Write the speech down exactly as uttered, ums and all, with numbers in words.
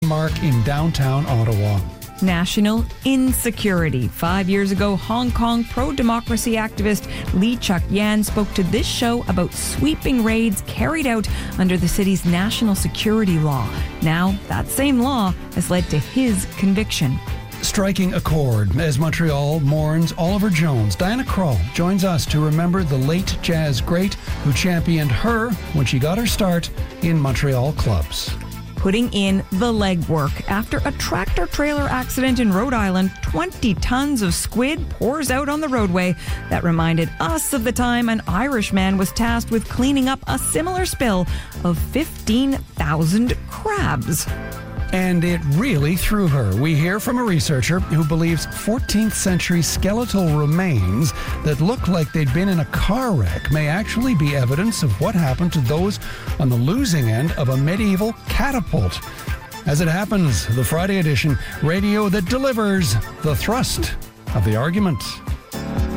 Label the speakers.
Speaker 1: landmark in downtown Ottawa.
Speaker 2: National insecurity. Five years ago, Hong Kong pro-democracy activist Lee Chuk-yan spoke to this show about sweeping raids carried out under the city's national security law. Now, that same law has led to his conviction.
Speaker 1: Striking a chord as Montreal mourns Oliver Jones. Diana Krall joins us to remember the late jazz great who championed her when she got her start in Montreal clubs.
Speaker 2: Putting in the legwork. After a tractor-trailer accident in Rhode Island, twenty tons of squid pours out on the roadway. That reminded us of the time an Irish man was tasked with cleaning up a similar spill of fifteen thousand crabs.
Speaker 1: And it really threw her. We hear from a researcher who believes fourteenth century skeletal remains that look like they'd been in a car wreck may actually be evidence of what happened to those on the losing end of a medieval catapult. As it happens, the Friday edition, radio that delivers the thrust of the argument.